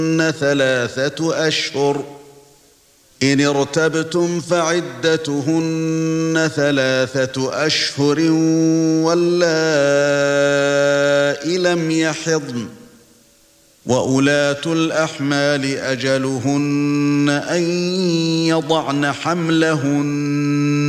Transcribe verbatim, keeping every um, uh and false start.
ثلاثة أشهر إن ارتبتم فعدتهن ثلاثة أشهر واللائي لم يحضن وأولاة الأحمال أجلهن أن يضعن حملهن